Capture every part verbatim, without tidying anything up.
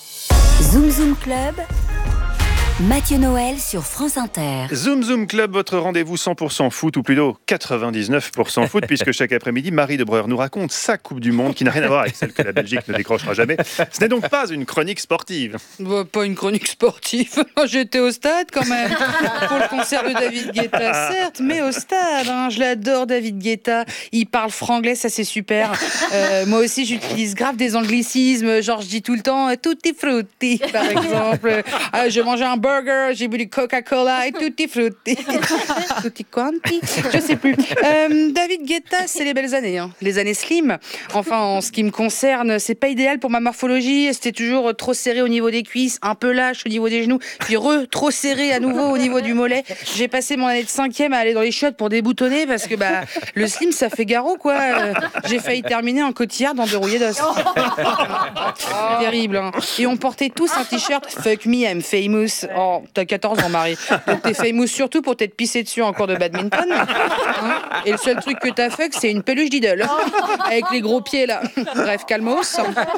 Zoom Zoom Club, Mathieu Noël sur France Inter. Zoom Zoom Club, votre rendez-vous cent pour cent foot, ou plutôt quatre-vingt-dix-neuf pour cent foot, puisque chaque après-midi, Marie de Breuer nous raconte sa Coupe du Monde, qui n'a rien à voir avec celle que la Belgique ne décrochera jamais. Ce n'est donc pas une chronique sportive. Bah, pas une chronique sportive. J'étais au stade quand même, pour le concert de David Guetta, certes, mais au stade. Hein. Je l'adore, David Guetta. Il parle franglais, ça c'est super. Euh, moi aussi, j'utilise grave des anglicismes. Genre, je dis tout le temps « tutti frutti », par exemple. Euh, je mangeais un burger, j'ai bu du Coca-Cola et tutti frutti. Tutti quanti, je sais plus. Euh, David Guetta, c'est les belles années, hein. Les années slim. Enfin, en ce qui me concerne, c'est pas idéal pour ma morphologie. C'était toujours trop serré au niveau des cuisses, un peu lâche au niveau des genoux, puis re, trop serré à nouveau au niveau du mollet. J'ai passé mon année de cinquième à aller dans les chiottes pour déboutonner parce que bah le slim, ça fait garrot, quoi. Euh, j'ai failli terminer en cotillard dans deux rouillés d'os. Terrible, hein. Et on portait tous un t-shirt « Fuck me, I'm famous ». Oh, t'as quatorze ans, Marie. Donc t'es famous surtout pour t'être pissé dessus en cours de badminton. Hein, et le seul truc que t'as fuck, c'est une peluche d'idole. Avec les gros pieds, là. Bref, calmos.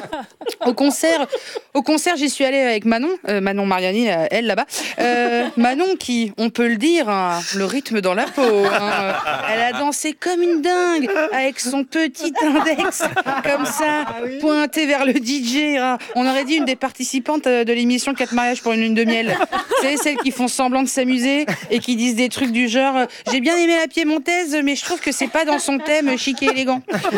Au concert, au concert, j'y suis allée avec Manon, euh, Manon Mariani, euh, elle, là-bas. Euh, Manon qui, on peut le dire, hein, le rythme dans la peau. Hein, elle a dansé comme une dingue, avec son petit index, comme ça, pointé vers le D J. Hein. On aurait dit une des participantes de l'émission quatre mariages pour une lune de miel. Vous savez, celles qui font semblant de s'amuser et qui disent des trucs du genre euh, « J'ai bien aimé la piémontaise, mais je trouve que c'est pas dans son thème chic et élégant. »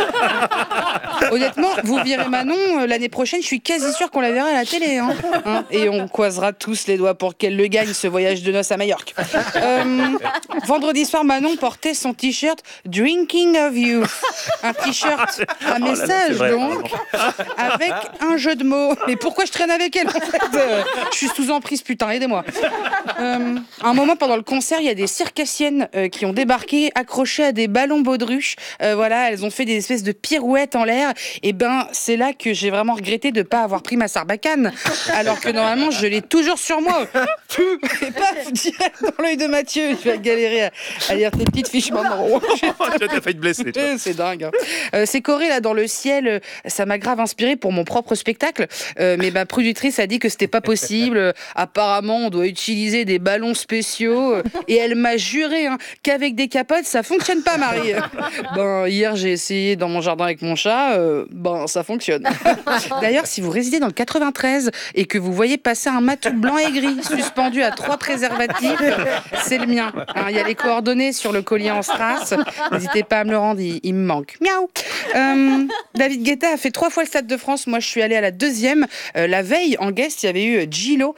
Honnêtement, vous verrez Manon, euh, l'année prochaine, je suis quasi sûre qu'on la verra à la télé. Hein. Hein, et on croisera tous les doigts pour qu'elle le gagne, ce voyage de noces à Majorque. Euh, vendredi soir, Manon portait son t-shirt « Drinking of You ». Un t-shirt à message, oh là là, donc, avec un jeu de mots. Mais pourquoi je traîne avec elle, en fait euh, Je suis sous emprise, putain, aidez-moi. Euh, à un moment, pendant le concert, il y a des circassiennes euh, qui ont débarqué, accrochées à des ballons baudruches. Euh, voilà, elles ont fait des espèces de pirouettes en l'air. Et ben, c'est là que j'ai vraiment regretté de ne pas avoir pris ma sarbacane. Alors que normalement, je l'ai toujours sur moi. Et paf, direct dans l'œil de Mathieu. Je vais galérer à, à lire tes petites fiches maintenant. Tu as failli te blesser, toi. C'est dingue. Hein. Euh, ces chorés là dans le ciel, ça m'a grave inspiré pour mon propre spectacle. Euh, mais ma productrice a dit que c'était pas possible. Euh, apparemment, on doit utiliser des ballons spéciaux. Euh, et elle m'a juré hein, qu'avec des capotes, ça fonctionne pas, Marie. Ben hier, j'ai essayé dans mon jardin avec mon chat. Euh, ben ça fonctionne. D'ailleurs, si vous résidez dans le quatre-vingt-treize et que vous voyez passer un matou blanc et gris suspendu à trois préservatifs, c'est le mien. Il hein, y a les coordonnées sur le collier en strass. N'hésitez pas à me le rendre, il, il me manque. Miaou. Euh, David Guetta a fait trois fois le Stade de France. Moi, je suis allée à la deuxième. Euh, la veille, en guest, il y avait eu Gillo